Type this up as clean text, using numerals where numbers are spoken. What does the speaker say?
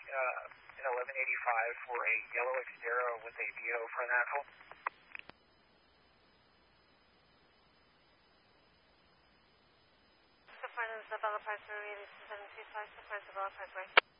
in 1185 for a yellow Xterra with a VO front axle. So finance developer 38275, so finance developer right.